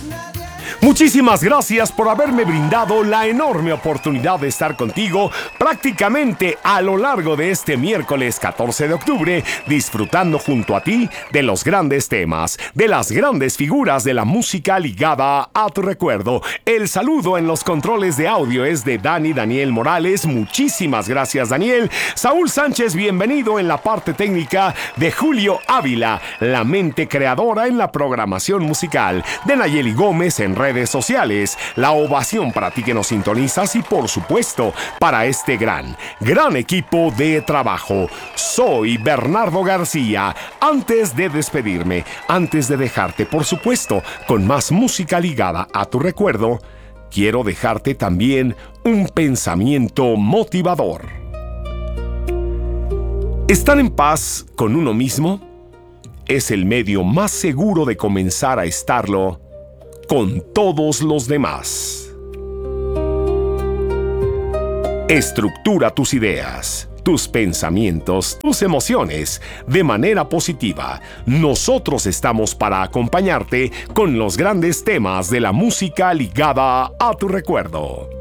Muchísimas gracias por haberme brindado la enorme oportunidad de estar contigo prácticamente a lo largo de este miércoles 14 de octubre, disfrutando junto a ti de los grandes temas, de las grandes figuras de la música ligada a tu recuerdo. El saludo en los controles de audio es de Daniel Morales. Muchísimas gracias, Daniel. Saúl Sánchez, bienvenido en la parte técnica, de Julio Ávila, la mente creadora en la programación musical, de Nayeli Gómez en redes sociales. La ovación para ti que nos sintonizas y, por supuesto, para este gran equipo de trabajo. Soy Bernardo García. Antes de despedirme, antes de dejarte, por supuesto, con más música ligada a tu recuerdo, quiero dejarte también un pensamiento motivador. Estar en paz con uno mismo es el medio más seguro de comenzar a estarlo con todos los demás. Estructura tus ideas, tus pensamientos, tus emociones de manera positiva. Nosotros estamos para acompañarte con los grandes temas de la música ligada a tu recuerdo.